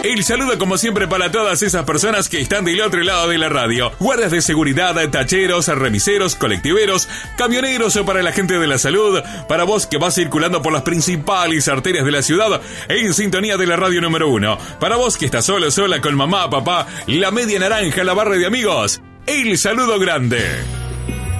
El saludo como siempre para todas esas personas que están del otro lado de la radio. Guardias de seguridad, tacheros, remiseros, colectiveros, camioneros o para la gente de la salud. Para vos que vas circulando por las principales arterias de la ciudad en sintonía de la radio número 1. Para vos que estás solo, sola con mamá, papá, la media naranja, la barra de amigos. El saludo grande.